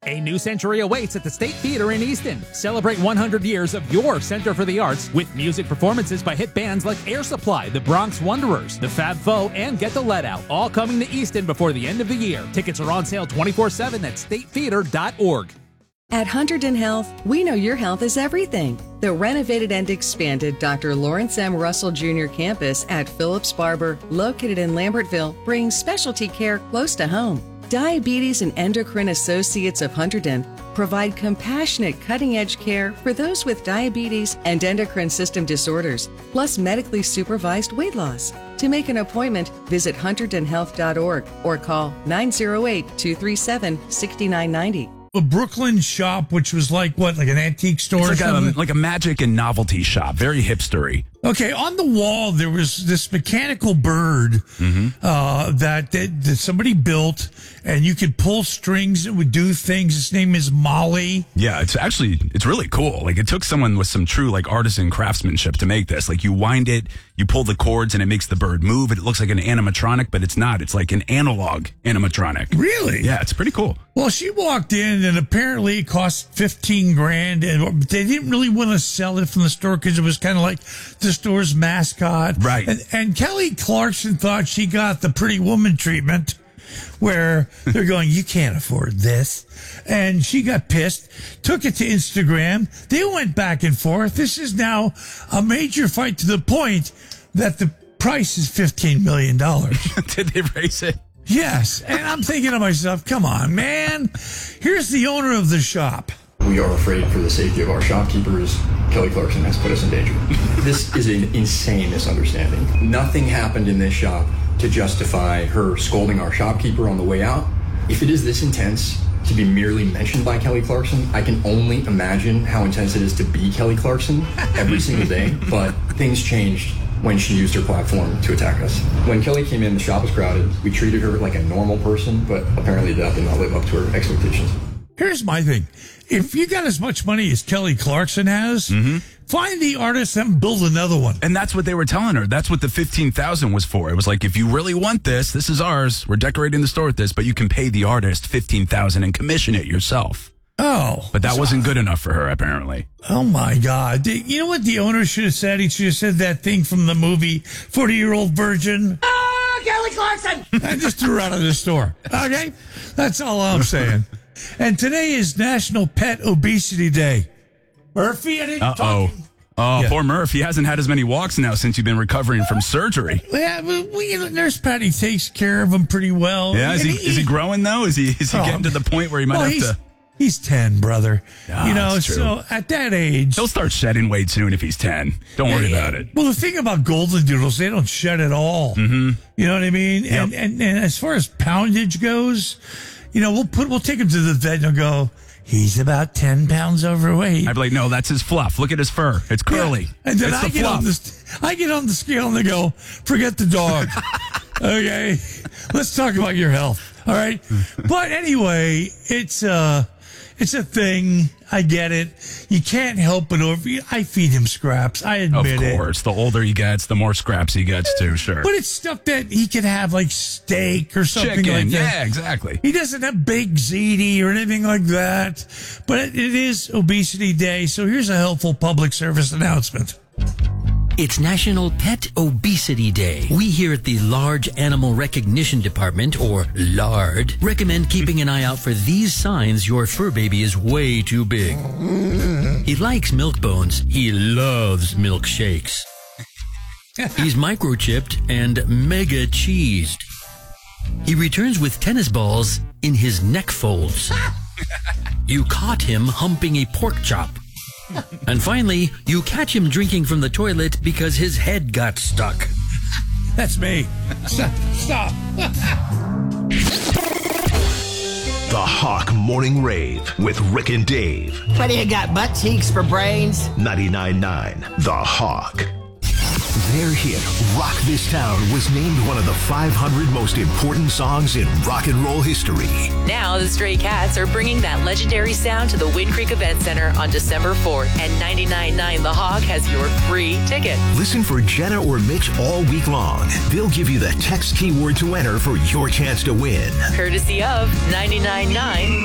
A new century awaits at the State Theater in Easton. Celebrate 100 years of your Center for the Arts with music performances by hit bands like Air Supply, the Bronx Wanderers, the Fab Four, and Get the Let Out, all coming to Easton before the end of the year. Tickets are on sale 24/7 at statetheater.org. At Hunterdon Health, we know your health is everything. The renovated and expanded Dr. Lawrence M. Russell Jr. campus at Phillips Barber, located in Lambertville, brings specialty care close to home. Diabetes and Endocrine Associates of Hunterdon provide compassionate, cutting-edge care for those with diabetes and endocrine system disorders, plus medically supervised weight loss. To make an appointment, visit hunterdonhealth.org or call 908-237-6990. A Brooklyn shop, which was like an antique store? It's like a magic and novelty shop, very hipstery. Okay, on the wall there was this mechanical bird that somebody built, and you could pull strings. It would do things. Its name is Molly. Yeah, it's really cool. Like, it took someone with some true artisan craftsmanship to make this. Like, you wind it, you pull the cords, and it makes the bird move. It looks like an animatronic, but it's not. It's like an analog animatronic. Really? Yeah, it's pretty cool. Well, she walked in, and apparently it cost $15,000, and they didn't really want to sell it from the store because it was kind of like the store's mascot. Right. And Kelly Clarkson thought she got the pretty woman treatment, where they're going, you can't afford this. And she got pissed, took it to Instagram. They went back and forth. This is now a major fight to the point that the price is $15 million. Did they raise it? Yes. And I'm thinking to myself, come on, man. Here's the owner of the shop. We are afraid for the safety of our shopkeepers. Kelly Clarkson has put us in danger. This is an insane misunderstanding. Nothing happened in this shop to justify her scolding our shopkeeper on the way out. If it is this intense to be merely mentioned by Kelly Clarkson, I can only imagine how intense it is to be Kelly Clarkson every single day. But things changed when she used her platform to attack us. When Kelly came in, the shop was crowded. We treated her like a normal person, but apparently that did not live up to her expectations. Here's my thing. If you got as much money as Kelly Clarkson has, find the artist and build another one. And that's what they were telling her. That's what the $15,000 was for. It was like, if you really want this is ours. We're decorating the store with this, but you can pay the artist $15,000 and commission it yourself. Oh. But that wasn't good enough for her, apparently. Oh, my God. You know what the owner should have said? He should have said that thing from the movie, 40-Year-Old Virgin. Oh, Kelly Clarkson! I just threw her out of the store. Okay? That's all I'm saying. And today is National Pet Obesity Day. Murphy, I didn't talk. Oh, Poor Murph. He hasn't had as many walks now since you've been recovering from surgery. Yeah, Nurse Patty takes care of him pretty well. Yeah, is he growing, though? Is he getting to the point where he might have to... He's 10, brother. That's true. So at that age... He'll start shedding weight soon if he's 10. Don't worry about it. Well, the thing about golden doodles, they don't shed at all. Mm-hmm. You know what I mean? Yep. And as far as poundage goes... we'll take him to the vet and go, he's about 10 pounds overweight. I'd be like, no, that's his fluff. Look at his fur. It's curly. Yeah. And then I get on the scale and they go, forget the dog. Okay. Let's talk about your health. All right. But anyway, it's a thing. I get it. You can't help but I feed him scraps. I admit it. Of course. The older he gets, the more scraps he gets too, sure. But it's stuff that he can have, like steak or something Chicken. like that. Yeah, exactly. He doesn't have baked ziti or anything like that. But it is Obesity Day, so here's a helpful public service announcement. It's National Pet Obesity Day. We here at the Large Animal Recognition Department, or LARD, recommend keeping an eye out for these signs your fur baby is way too big. He likes milk bones. He loves milkshakes. He's microchipped and mega cheesed. He returns with tennis balls in his neck folds. You caught him humping a pork chop. And finally, you catch him drinking from the toilet because his head got stuck. That's me. Stop. The Hawk Morning Rave with Rick and Dave. What do you got, butt cheeks for brains? 99.9 The Hawk. Their hit, Rock This Town, was named one of the 500 most important songs in rock and roll history. Now the Stray Cats are bringing that legendary sound to the Wind Creek Event Center on December 4th, and 99.9 The Hawk has your free ticket. Listen for Jenna or Mitch all week long. They'll give you the text keyword to enter for your chance to win. Courtesy of 99.9